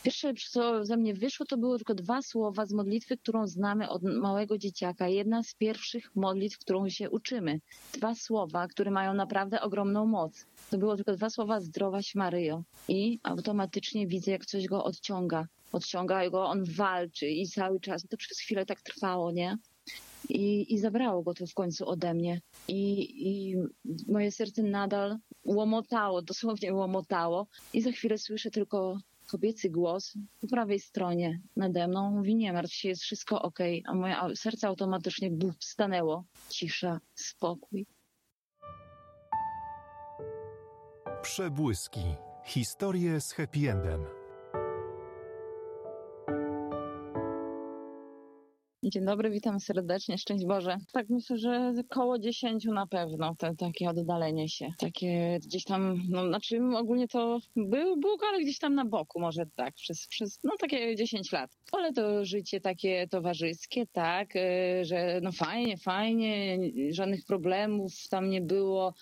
Pierwsze, co ze mnie wyszło, to były tylko 2 słowa z modlitwy, którą znamy od małego dzieciaka. Jedna z pierwszych modlitw, którą się uczymy. 2 słowa, które mają naprawdę ogromną moc. To było tylko 2 słowa: zdrowaś Maryjo. I automatycznie widzę, jak coś go odciąga. Odciąga go, on walczy i cały czas. To przez chwilę tak trwało, nie? I zabrało go to w końcu ode mnie. I moje serce nadal łomotało, dosłownie łomotało. I za chwilę słyszę tylko kobiecy głos po prawej stronie nade mną. Mówi: nie martw się, jest wszystko okej. A moje serce automatycznie stanęło. Cisza, spokój. Przebłyski. Historie z happy endem. Dzień dobry, witam serdecznie, szczęść Boże. Tak myślę, że około 10 na pewno, takie oddalenie się. Takie gdzieś tam, znaczy ogólnie to był Bóg, ale gdzieś tam na boku, może tak, przez takie 10 lat. Ale to życie takie towarzyskie, tak, że fajnie, żadnych problemów tam nie było,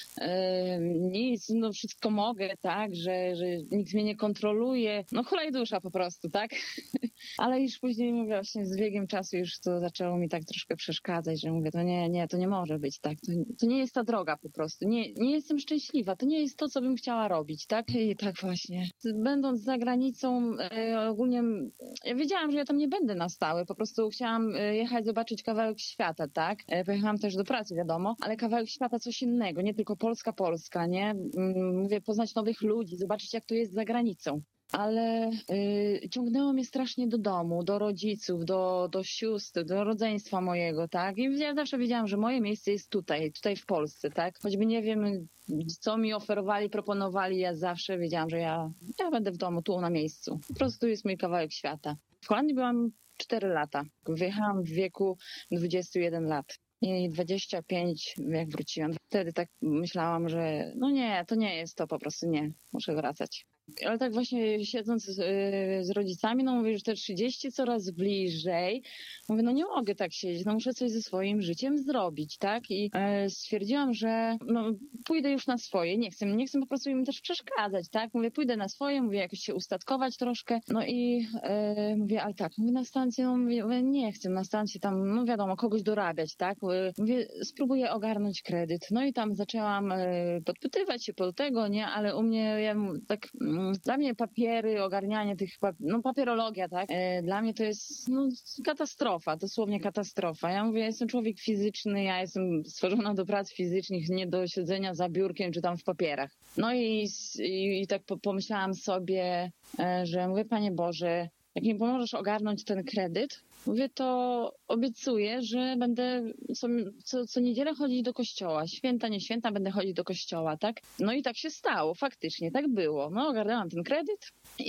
nic, wszystko mogę, tak, że nikt mnie nie kontroluje, hulaj dusza po prostu, tak. Ale już później, mówię, właśnie z biegiem czasu już to zaczęło mi tak troszkę przeszkadzać, że mówię, to nie może być, tak, to nie jest ta droga po prostu, nie jestem szczęśliwa, to nie jest to, co bym chciała robić, tak, i tak właśnie. Będąc za granicą, ogólnie ja wiedziałam, że ja tam nie będę na stałe, po prostu chciałam jechać, zobaczyć kawałek świata, tak, pojechałam też do pracy, wiadomo, ale kawałek świata coś innego, nie tylko Polska, nie, mówię, poznać nowych ludzi, zobaczyć, jak to jest za granicą. Ale ciągnęło mnie strasznie do domu, do rodziców, do sióstr, do rodzeństwa mojego, tak? I ja zawsze wiedziałam, że moje miejsce jest tutaj w Polsce, tak? Choćby nie wiem, co mi oferowali, proponowali, ja zawsze wiedziałam, że ja będę w domu, tu na miejscu. Po prostu tu jest mój kawałek świata. W Holandii byłam 4 lata. Wyjechałam w wieku 21 lat. I 25, jak wróciłam. Wtedy tak myślałam, że to nie jest to, po prostu nie, muszę wracać. Ale tak właśnie siedząc z rodzicami, mówię, że te 30 coraz bliżej. Mówię, nie mogę tak siedzieć, muszę coś ze swoim życiem zrobić, tak? I stwierdziłam, że pójdę już na swoje, nie chcę po prostu im też przeszkadzać, tak? Mówię, pójdę na swoje, mówię, jakoś się ustatkować troszkę. I mówię, ale tak, mówię, na stację, mówię, nie chcę na stację tam, wiadomo, kogoś dorabiać, tak? Mówię, spróbuję ogarnąć kredyt. I tam zaczęłam podpytywać się po tego, nie? Ale u mnie, dla mnie papiery, ogarnianie tych, papierologia, tak? Dla mnie to jest, katastrofa, dosłownie katastrofa. Ja mówię, ja jestem człowiek fizyczny, ja jestem stworzona do prac fizycznych, nie do siedzenia za biurkiem czy tam w papierach. I tak pomyślałam sobie, że mówię, Panie Boże, jak mi pomożesz ogarnąć ten kredyt, mówię, to obiecuję, że będę co niedzielę chodzić do kościoła. Święta, nie święta, będę chodzić do kościoła, tak? I tak się stało, faktycznie, tak było. Ogarnęłam ten kredyt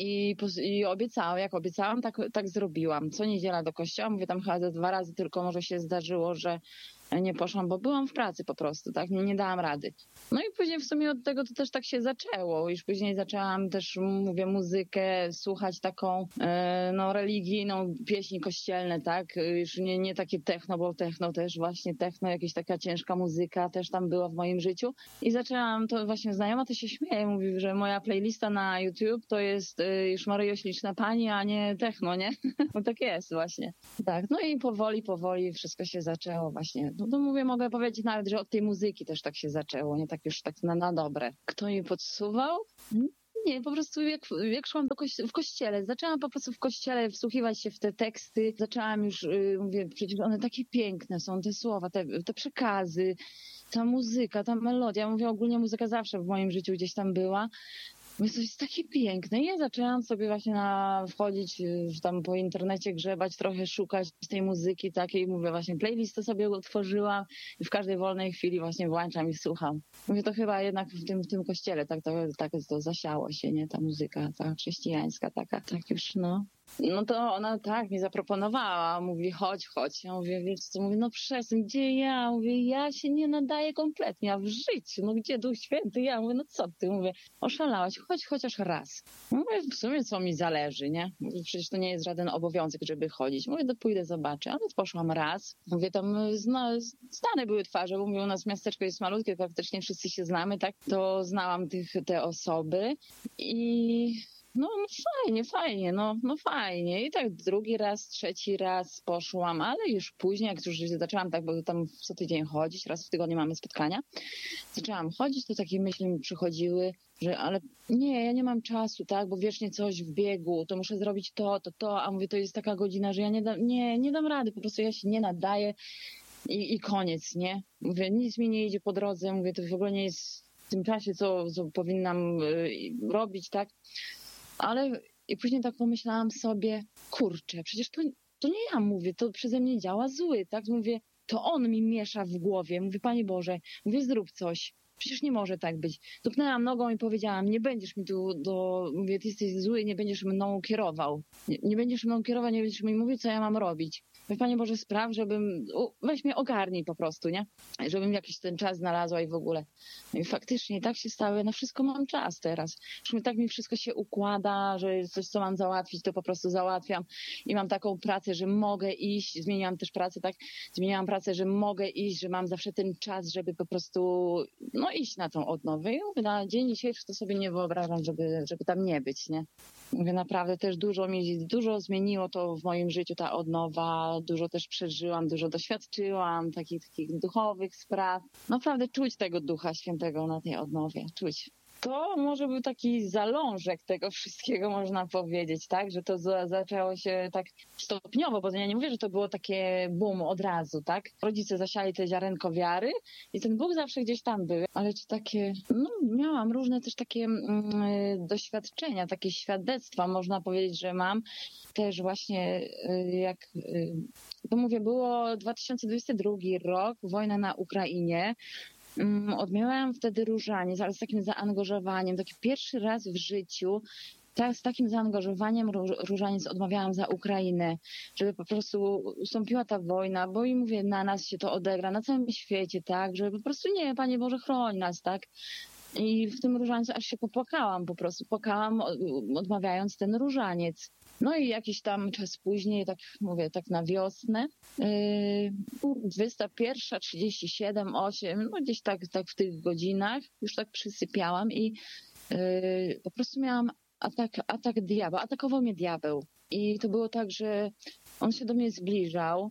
i obiecałam, jak obiecałam, tak zrobiłam. Co niedziela do kościoła, mówię, tam chyba 2 razy tylko może się zdarzyło, że nie poszłam, bo byłam w pracy po prostu, tak? Nie dałam rady. I później w sumie od tego to też tak się zaczęło. Już później zaczęłam też, mówię, muzykę słuchać taką, religijną, pieśni kościelne, tak? Już nie takie techno, bo techno też właśnie jakaś taka ciężka muzyka też tam była w moim życiu. I zaczęłam, to właśnie znajoma to się śmieje, mówi, że moja playlista na YouTube to jest już Maryjo Śliczna Pani, a nie techno, nie? Bo tak jest właśnie. Tak, i powoli wszystko się zaczęło właśnie. Mówię, mogę powiedzieć nawet, że od tej muzyki też tak się zaczęło, nie tak już tak na dobre. Kto mi podsuwał? Nie, po prostu jak szłam w kościele, zaczęłam po prostu w kościele wsłuchiwać się w te teksty, zaczęłam już, mówię, przecież one takie piękne są, te słowa, te przekazy, ta muzyka, ta melodia. Mówię, ogólnie muzyka zawsze w moim życiu gdzieś tam była. Mówię, to jest takie piękne. I ja zaczęłam sobie właśnie wchodzić tam po internecie, grzebać, trochę szukać tej muzyki takiej. Mówię, właśnie playlistę sobie utworzyłam i w każdej wolnej chwili właśnie włączam i słucham. Mówię, to chyba jednak w tym kościele tak to zasiało się, nie? Ta muzyka, ta chrześcijańska taka, tak już, to ona tak mi zaproponowała, mówi, chodź. Ja mówię, wiesz co, mówię, przestań, gdzie ja? Mówię, ja się nie nadaję kompletnie, a w życiu, gdzie Duch Święty? Ja mówię, co ty? Mówię, oszalałaś, chodź chociaż raz. Mówię, w sumie co mi zależy, nie? Mówię, przecież to nie jest żaden obowiązek, żeby chodzić. Mówię, to pójdę, zobaczę. Ale poszłam raz. Mówię, tam znane były twarze, bo mówię, u nas miasteczko jest malutkie, praktycznie wszyscy się znamy, tak? To znałam te osoby i fajnie, no fajnie. I tak drugi raz, trzeci raz poszłam, ale już później, jak już zaczęłam tak, bo tam co tydzień chodzić, raz w tygodniu mamy spotkania, zaczęłam chodzić, to takie myśli mi przychodziły, że ale nie, ja nie mam czasu, tak, bo wiecznie coś w biegu, to muszę zrobić to, a mówię, to jest taka godzina, że ja nie dam rady, po prostu ja się nie nadaję i koniec, nie? Mówię, nic mi nie idzie po drodze, mówię, to w ogóle nie jest w tym czasie, co powinnam robić, tak? Ale i później tak pomyślałam sobie, kurczę, przecież to nie ja mówię, to przeze mnie działa zły, tak? Mówię, to on mi miesza w głowie. Mówię, Panie Boże, mówię, zrób coś. Przecież nie może tak być. Tupnęłam nogą i powiedziałam, nie będziesz mi tu mówię, ty jesteś zły, nie będziesz mną kierował. Nie będziesz mną kierował, nie będziesz mi mówił, co ja mam robić. Mówię, Panie Boże, spraw, weź mnie ogarnij po prostu, nie? Żebym jakiś ten czas znalazła i w ogóle. No i faktycznie tak się stało, na wszystko mam czas teraz. Już tak mi wszystko się układa, że coś, co mam załatwić, to po prostu załatwiam. I mam taką pracę, że mogę iść. Zmieniłam też pracę, tak? Zmieniłam pracę, że mogę iść, że mam zawsze ten czas, żeby po prostu iść na tą odnowę. I mówię, na dzień dzisiejszy to sobie nie wyobrażam, żeby tam nie być, nie? Mówię, naprawdę też dużo zmieniło to w moim życiu, ta odnowa. Dużo też przeżyłam, dużo doświadczyłam takich duchowych spraw. Naprawdę czuć tego Ducha Świętego na tej odnowie, czuć. To może był taki zalążek tego wszystkiego, można powiedzieć, tak? Że to zaczęło się tak stopniowo, bo ja nie mówię, że to było takie boom od razu, tak? Rodzice zasiali te ziarenko wiary i ten Bóg zawsze gdzieś tam był, ale czy takie, miałam różne też takie doświadczenia, takie świadectwa, można powiedzieć, że mam. Też właśnie to mówię, było 2022 rok, wojna na Ukrainie. Odmiałam wtedy różaniec, ale z takim zaangażowaniem, taki pierwszy raz w życiu, z takim zaangażowaniem różaniec odmawiałam za Ukrainę, żeby po prostu ustąpiła ta wojna, bo i mówię, na nas się to odegra, na całym świecie, tak, że po prostu nie, Panie Boże, chroń nas, tak. I w tym różańcu aż się popłakałam, po prostu płakałam, odmawiając ten różaniec. No i jakiś tam czas później, tak mówię, tak na wiosnę, 21:37, 8, gdzieś tak w tych godzinach już tak przysypiałam i po prostu miałam atak diabła. Atakował mnie diabeł. I to było tak, że on się do mnie zbliżał.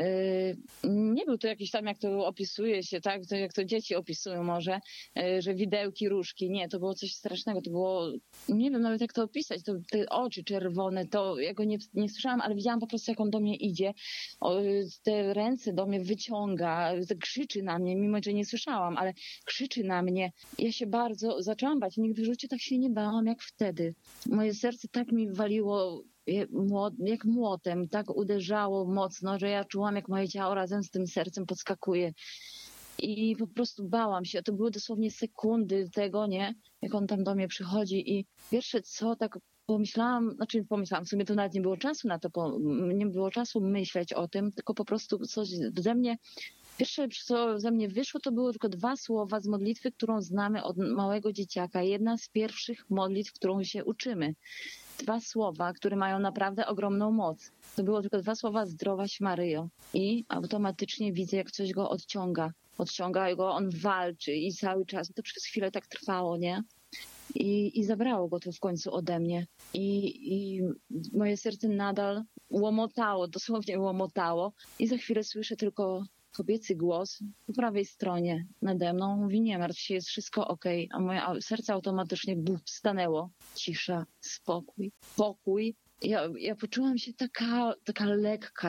Nie był to jakiś tam, jak to opisuje się, tak, jak to dzieci opisują może, że widełki, różki. Nie, to było coś strasznego. To było, nie wiem nawet jak to opisać, te oczy czerwone, to ja go nie słyszałam, ale widziałam po prostu, jak on do mnie idzie. Te ręce do mnie wyciąga, krzyczy na mnie, mimo że nie słyszałam, ale krzyczy na mnie. Ja się bardzo zaczęłam bać. Nigdy w życiu tak się nie bałam, jak wtedy. Moje serce tak mi waliło jak młotem, tak uderzało mocno, że ja czułam, jak moje ciało razem z tym sercem podskakuje. I po prostu bałam się. To były dosłownie sekundy tego, nie? Jak on tam do mnie przychodzi i pierwsze co, tak pomyślałam, w sumie to nawet nie było czasu na to, nie było czasu myśleć o tym, tylko po prostu coś ze mnie, pierwsze co ze mnie wyszło, to były tylko 2 słowa z modlitwy, którą znamy od małego dzieciaka. Jedna z pierwszych modlitw, którą się uczymy. 2 słowa, które mają naprawdę ogromną moc. To było tylko 2 słowa: zdrowaś Maryjo. I automatycznie widzę, jak coś go odciąga. Odciąga go, on walczy i cały czas. To przez chwilę tak trwało, nie? I zabrało go to w końcu ode mnie. I moje serce nadal łomotało, dosłownie łomotało. I za chwilę słyszę tylko kobiecy głos po prawej stronie nade mną. Mówi, nie martw się, jest wszystko okej. A moje serce automatycznie stanęło. Cisza, spokój, pokój. Ja poczułam się taka lekka,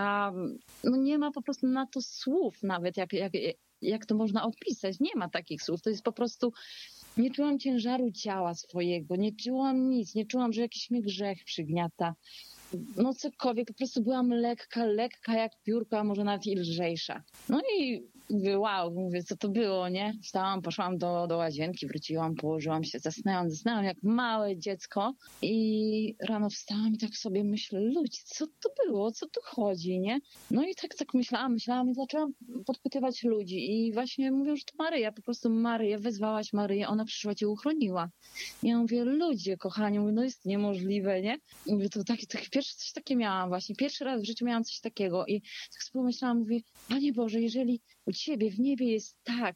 nie ma po prostu na to słów nawet, jak to można opisać. Nie ma takich słów. To jest po prostu, nie czułam ciężaru ciała swojego, nie czułam nic, nie czułam, że jakiś mnie grzech przygniata. Cokolwiek, po prostu byłam lekka jak piórko, a może nawet i lżejsza. No i mówię, co to było, nie? Wstałam, poszłam do łazienki, wróciłam, położyłam się, zasnęłam jak małe dziecko i rano wstałam i tak sobie myślę, ludzie, co to było, o co tu chodzi, nie? No i tak myślałam i zaczęłam podpytywać ludzi i właśnie mówią, że to Maryja, po prostu Maryja, wezwałaś Maryję, ona przyszła, cię uchroniła. I ja mówię, ludzie kochani, mówię, jest niemożliwe, nie? I mówię, to pierwsze coś takie miałam właśnie, pierwszy raz w życiu miałam coś takiego i tak sobie pomyślałam, mówię, Panie Boże, jeżeli u Ciebie w niebie jest tak,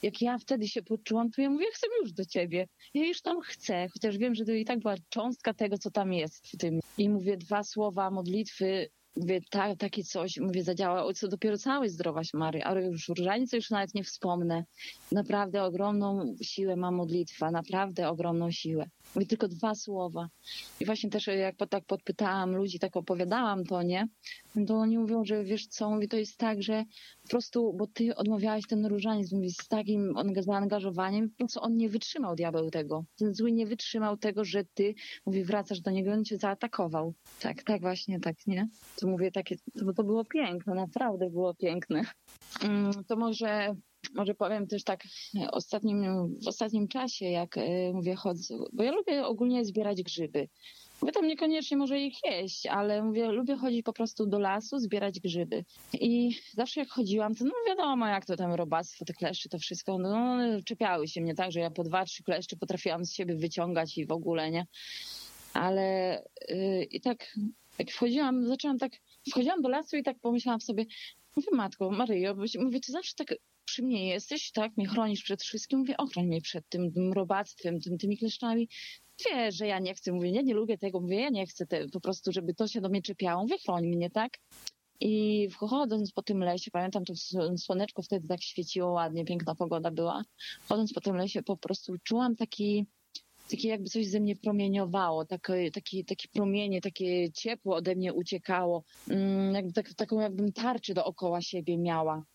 jak ja wtedy się poczułam, to ja mówię, ja chcę już do ciebie. Ja już tam chcę, chociaż wiem, że to i tak była cząstka tego, co tam jest w tym. I mówię 2 słowa modlitwy, mówię, takie coś, mówię, zadziała, co dopiero całej zdrowaś Mary, ale już różańce już nawet nie wspomnę. Naprawdę ogromną siłę ma modlitwa, naprawdę ogromną siłę. Mówię, tylko 2 słowa. I właśnie też jak tak podpytałam ludzi, tak opowiadałam to, nie? To oni mówią, że wiesz co, mówię, to jest tak, że po prostu, bo ty odmawiałaś ten różaniec, mówię, z takim zaangażowaniem, po prostu on nie wytrzymał, diabeł, tego. Ten zły nie wytrzymał tego, że ty, mówię, wracasz do niego i on cię zaatakował. Tak właśnie, tak, nie? To mówię, takie, to było piękne, naprawdę było piękne. To może powiem też tak w ostatnim czasie, jak mówię, chodzę, bo ja lubię ogólnie zbierać grzyby. Mówię, tam niekoniecznie może ich jeść, ale mówię, lubię chodzić po prostu do lasu, zbierać grzyby. I zawsze jak chodziłam, to no wiadomo, jak to tam robactwo, te kleszcze, to wszystko, no czepiały się mnie tak, że ja po 2-3 kleszcze potrafiłam z siebie wyciągać i w ogóle, nie? Ale i tak jak wchodziłam do lasu i tak pomyślałam sobie, mówię, Matko Maryjo, mówię, ty zawsze tak przy mnie jesteś, tak, mnie chronisz przed wszystkim, mówię, ochroń mnie przed tym robactwem, tymi kleszczami. Wiesz, że ja nie chcę, mówię, ja nie lubię tego, mówię, ja nie chcę po prostu, żeby to się do mnie czepiało, mówię, chroń mnie, tak? I chodząc po tym lesie, pamiętam, to słoneczko wtedy tak świeciło ładnie, piękna pogoda była. Chodząc po tym lesie po prostu czułam takie jakby coś ze mnie promieniowało, takie promienie, takie ciepło ode mnie uciekało, jakby taką jakbym tarczę dookoła siebie miała.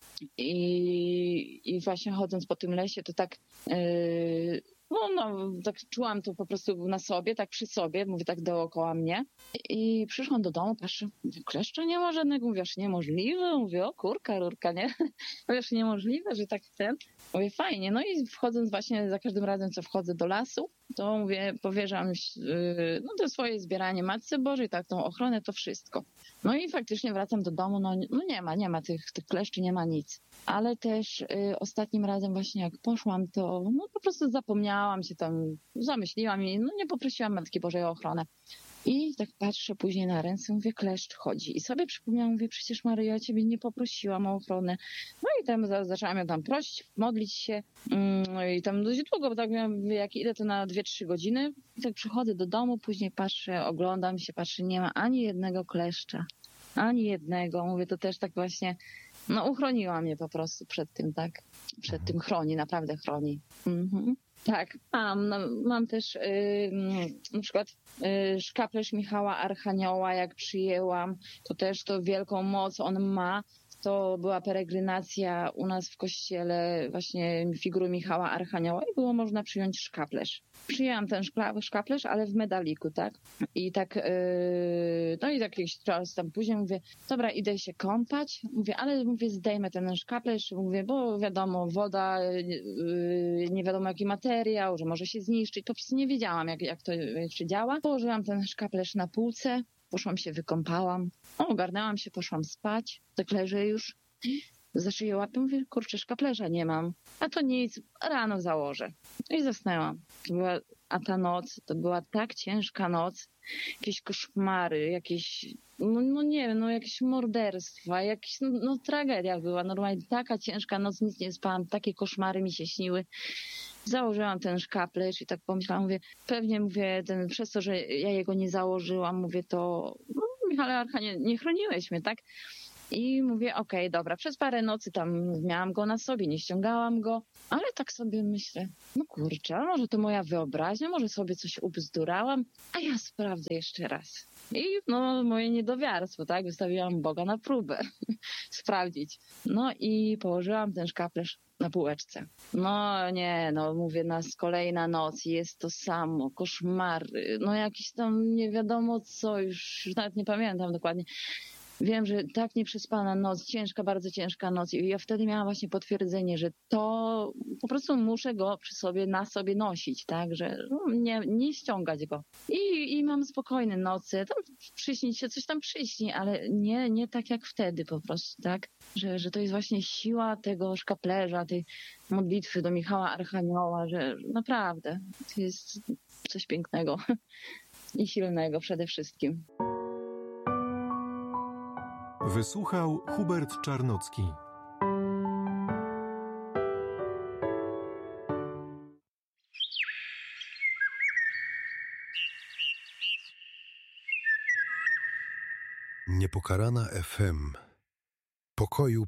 I właśnie chodząc po tym lesie, to tak, tak czułam to po prostu na sobie, tak przy sobie, mówię tak dookoła mnie. I przyszłam do domu, patrzę, mówię, kleszcza nie ma żadnego, mówisz, niemożliwe, mówię, o kurka, rurka, nie? Mówisz, niemożliwe, że tak ten. Mówię, fajnie, no i wchodząc właśnie za każdym razem, co wchodzę do lasu, to mówię, powierzam to swoje zbieranie Matce Bożej, tak, tą ochronę, to wszystko. No i faktycznie wracam do domu, no nie ma tych kleszczy, nie ma nic. Ale też ostatnim razem właśnie jak poszłam, to po prostu zapomniałam się tam, zamyśliłam i nie poprosiłam Matki Bożej o ochronę. I tak patrzę później na ręce, mówię, kleszcz chodzi. I sobie przypomniałam, mówię, przecież Maryjo, ja ciebie nie poprosiłam o ochronę. No i tam zaczęłam ją tam prosić, modlić się. No i tam dość długo, bo tak mówię, jak idę to na 2-3 godziny. I tak przychodzę do domu, później patrzę, oglądam się, patrzę, nie ma ani jednego kleszcza. Ani jednego. Mówię, to też tak właśnie, uchroniła mnie po prostu przed tym, tak? Przed tym chroni, naprawdę chroni. Mhm. Tak, mam też na przykład szkaplerz Michała Archanioła, jak przyjęłam, to też to wielką moc on ma. To była peregrinacja u nas w kościele właśnie figury Michała Archanioła i było można przyjąć szkaplerz. Przyjęłam ten szkaplerz, ale w medaliku, tak? I tak, no i tak jakiś czas tam później mówię, dobra, idę się kąpać, mówię, ale mówię, zdejmę ten szkaplerz, mówię, bo wiadomo, woda, nie wiadomo jaki materiał, że może się zniszczyć, po prostu nie wiedziałam, jak to jeszcze działa. Położyłam ten szkaplerz na półce, poszłam się, wykąpałam, ogarnęłam się, poszłam spać, tak leżę już, za szyję łapię, mówię, kurczę, szkaplerza nie mam, a to nic, rano założę. I zasnęłam. A ta noc, to była tak ciężka noc, jakieś koszmary, jakieś, nie wiem, jakieś morderstwa, jakieś, tragedia była, normalnie taka ciężka noc, nic nie spałam, takie koszmary mi się śniły. Założyłam ten szkaplerz i tak pomyślałam, mówię, pewnie mówię, przez to, że ja jego nie założyłam, mówię, to Michale Archanie, nie chroniłeś mnie, tak? I mówię, okej, dobra, przez parę nocy tam miałam go na sobie, nie ściągałam go, ale tak sobie myślę, kurczę, a może to moja wyobraźnia, może sobie coś ubzdurałam, a ja sprawdzę jeszcze raz. I moje niedowiarstwo, tak, wystawiłam Boga na próbę, sprawdzić. No i położyłam ten szkaplerz na półeczce. Mówię, kolejna noc, jest to samo, koszmary, jakiś tam nie wiadomo co, już nawet nie pamiętam dokładnie. Wiem, że tak nieprzespana noc, ciężka, bardzo ciężka noc i ja wtedy miałam właśnie potwierdzenie, że to po prostu muszę go na sobie nosić, tak, że nie ściągać go. I mam spokojne noce, tam przyśnić się, coś tam przyśni, ale nie tak jak wtedy po prostu, tak, że to jest właśnie siła tego szkaplerza, tej modlitwy do Michała Archanioła, że naprawdę to jest coś pięknego i silnego przede wszystkim. Wysłuchał Hubert Czarnocki. Niepokalana FM. Pokoju